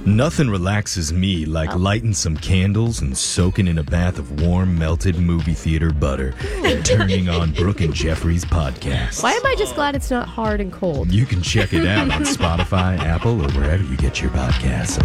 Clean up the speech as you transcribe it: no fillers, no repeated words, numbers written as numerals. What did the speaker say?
Nothing relaxes me like lighting some candles and soaking in a bath of warm, melted movie theater butter and turning on Brooke and Jeffrey's podcast. Why am I just glad it's not hard and cold? You can check it out on Spotify, Apple, or wherever you get your podcasts.